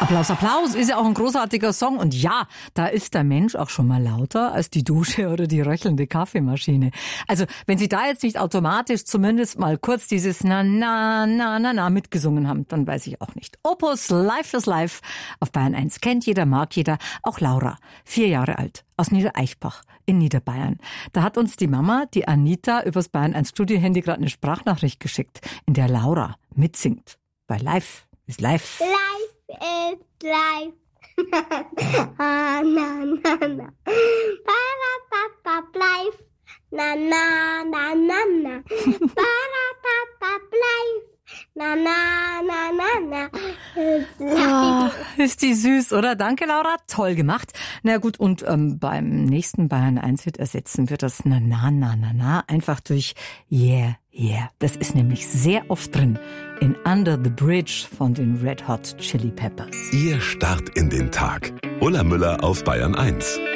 Applaus, Applaus ist ja auch ein großartiger Song. Und ja, da ist der Mensch auch schon mal lauter als die Dusche oder die röchelnde Kaffeemaschine. Also wenn Sie da jetzt nicht automatisch zumindest mal kurz dieses Na, na, na, na, na mitgesungen haben, dann weiß ich auch nicht. Opus, Life is Life auf Bayern 1. Kennt jeder, mag jeder. Auch Laura, 4 Jahre alt, aus Niedereichbach in Niederbayern. Da hat uns die Mama, die Anita, übers Bayern 1 Studiohandy gerade eine Sprachnachricht geschickt, in der Laura mitsingt. Bei Life is Life. Life is life. Na, na, na, na. Ba-da-ba-ba, life. Na, na, na, na, na. Ba-da-ba-ba, life. Na, na, na, na, na. Ist die süß, oder? Danke, Laura. Toll gemacht. Na gut, und beim nächsten Bayern 1 Hit ersetzen wir das Na, na, na, na, na einfach durch Yeah, yeah. Das ist nämlich sehr oft drin in Under the Bridge von den Red Hot Chili Peppers. Ihr Start in den Tag. Ulla Müller auf Bayern 1.